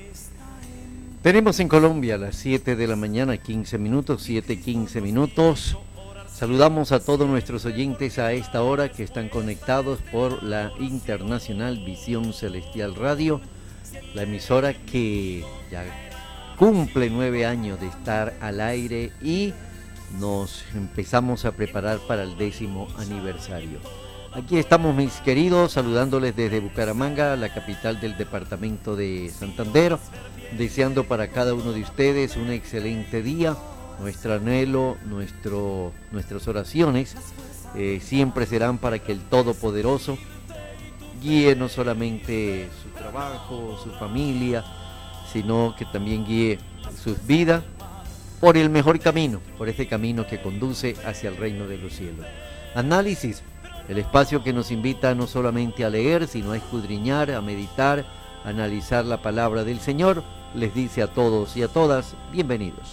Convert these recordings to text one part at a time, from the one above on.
Tenemos en Colombia las 7 de la mañana, 15 minutos, 7:15 minutos. Saludamos a todos nuestros oyentes a esta hora que están conectados por la Internacional Visión Celestial Radio, la emisora que ya cumple 9 años de estar al aire y nos empezamos a preparar para el 10º aniversario. Aquí estamos, mis queridos, saludándoles desde Bucaramanga, la capital del departamento de Santander, deseando para cada uno de ustedes un excelente día. Nuestro anhelo, nuestras oraciones siempre serán para que el Todopoderoso guíe no solamente su trabajo, su familia, sino que también guíe sus vidas por el mejor camino, por ese camino que conduce hacia el reino de los cielos. Análisis, el espacio que nos invita no solamente a leer, sino a escudriñar, a meditar, a analizar la palabra del Señor. Les dice a todos y a todas, bienvenidos.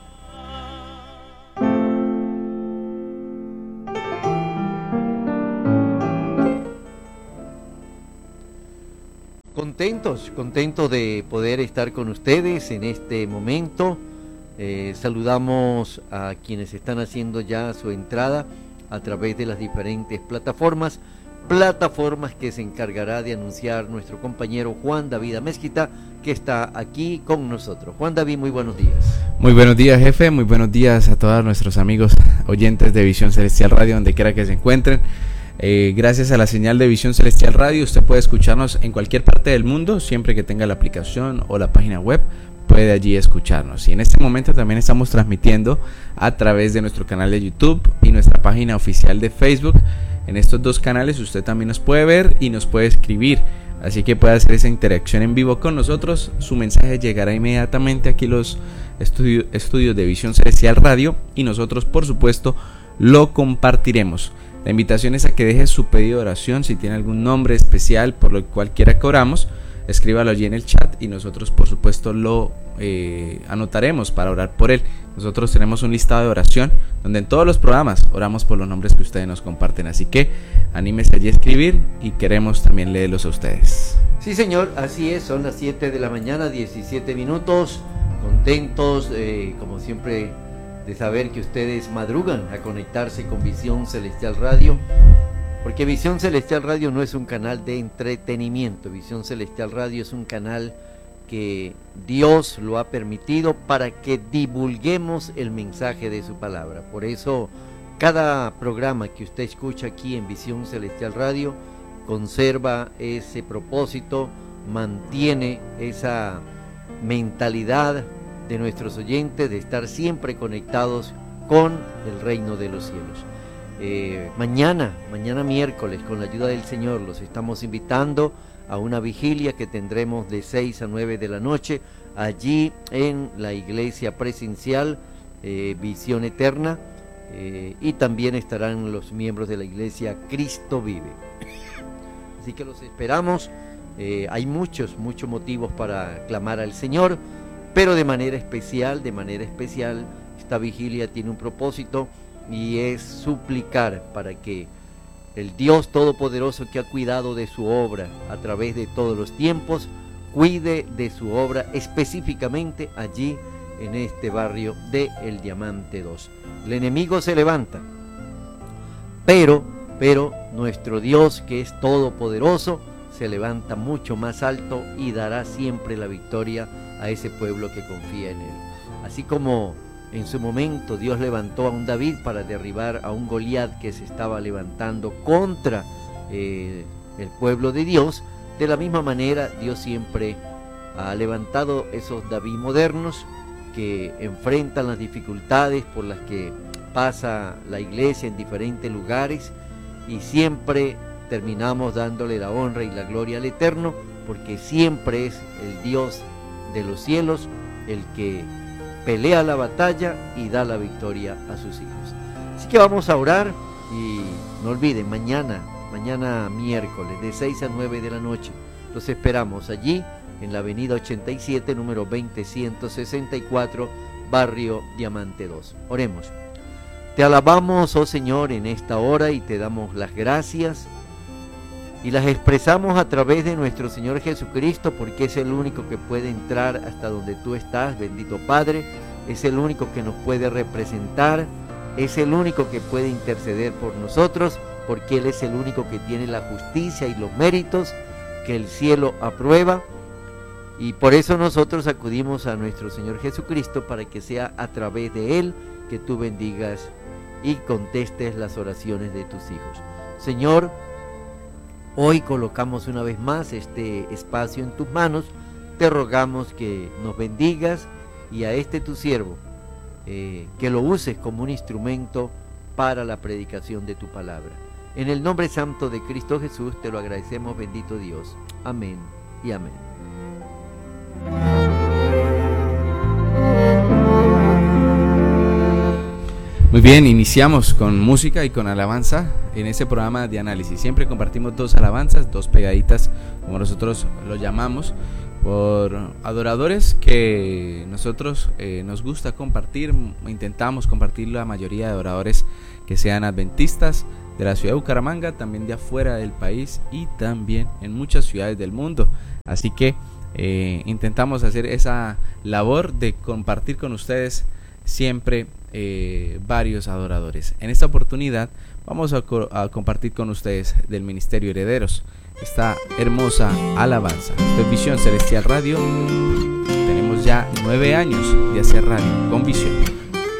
Contentos de poder estar con ustedes en este momento. Saludamos a quienes están haciendo ya su entrada a través de las diferentes plataformas que se encargará de anunciar nuestro compañero Juan David Amezquita, que está aquí con nosotros. Juan David, muy buenos días. Muy buenos días, jefe, muy buenos días a todos nuestros amigos oyentes de Visión Celestial Radio, donde quiera que se encuentren. Gracias a la señal de Visión Celestial Radio, usted puede escucharnos en cualquier parte del mundo, siempre que tenga la aplicación o la página web, puede allí escucharnos. Y en este momento también estamos transmitiendo a través de nuestro canal de YouTube y nuestra página oficial de Facebook. En estos dos canales usted también nos puede ver y nos puede escribir, así que puede hacer esa interacción en vivo con nosotros. Su mensaje llegará inmediatamente aquí los estudios de Visión Celestial Radio y nosotros, por supuesto, lo compartiremos. La invitación es a que deje su pedido de oración. Si tiene algún nombre especial por lo cual quiera que oramos, escríbalo allí en el chat y nosotros, por supuesto, lo anotaremos para orar por él. Nosotros tenemos un listado de oración donde en todos los programas oramos por los nombres que ustedes nos comparten, así que anímese allí a escribir y queremos también leerlos a ustedes. Sí, señor, así es, son las 7 de la mañana, 17 minutos, contentos como siempre de saber que ustedes madrugan a conectarse con Visión Celestial Radio, porque Visión Celestial Radio no es un canal de entretenimiento. Visión Celestial Radio es un canal que Dios lo ha permitido para que divulguemos el mensaje de su palabra. Por eso cada programa que usted escucha aquí en Visión Celestial Radio conserva ese propósito, mantiene esa mentalidad de nuestros oyentes de estar siempre conectados con el reino de los cielos. Mañana miércoles, con la ayuda del Señor, los estamos invitando a una vigilia que tendremos de 6 a 9 de la noche allí en la iglesia presencial Visión Eterna, y también estarán los miembros de la iglesia Cristo Vive. Así que los esperamos. Hay muchos motivos para clamar al Señor, pero de manera especial, esta vigilia tiene un propósito y es suplicar para que el Dios Todopoderoso, que ha cuidado de su obra a través de todos los tiempos, cuide de su obra específicamente allí en este barrio de El Diamante 2. El enemigo se levanta, pero nuestro Dios, que es todopoderoso, se levanta mucho más alto y dará siempre la victoria a ese pueblo que confía en él. Así como en su momento Dios levantó a un David para derribar a un Goliat que se estaba levantando contra el pueblo de Dios, de la misma manera Dios siempre ha levantado esos David modernos que enfrentan las dificultades por las que pasa la iglesia en diferentes lugares, y siempre terminamos dándole la honra y la gloria al Eterno, porque siempre es el Dios de los cielos el que pelea la batalla y da la victoria a sus hijos. Así que vamos a orar y no olviden, mañana miércoles de 6 a 9 de la noche los esperamos allí en la avenida 87, número 20164, barrio Diamante 2. Oremos. Te alabamos, oh Señor, en esta hora y te damos las gracias y las expresamos a través de nuestro Señor Jesucristo, porque es el único que puede entrar hasta donde tú estás, bendito Padre, es el único que nos puede representar, es el único que puede interceder por nosotros, porque Él es el único que tiene la justicia y los méritos que el cielo aprueba, y por eso nosotros acudimos a nuestro Señor Jesucristo, para que sea a través de Él que tú bendigas y contestes las oraciones de tus hijos. Señor, hoy colocamos una vez más este espacio en tus manos, te rogamos que nos bendigas y a este tu siervo, que lo uses como un instrumento para la predicación de tu palabra. En el nombre santo de Cristo Jesús te lo agradecemos, bendito Dios. Amén y amén. Muy bien, iniciamos con música y con alabanza en este programa de análisis. Siempre compartimos dos alabanzas, dos pegaditas, como nosotros lo llamamos, por adoradores que nosotros nos gusta compartir. Intentamos compartir la mayoría de adoradores que sean adventistas de la ciudad de Bucaramanga, también de afuera del país y también en muchas ciudades del mundo. Así que intentamos hacer esa labor de compartir con ustedes siempre varios adoradores. En esta oportunidad vamos a compartir con ustedes del Ministerio Herederos esta hermosa alabanza. Esto es Visión Celestial Radio. Tenemos ya 9 años de hacer radio con visión.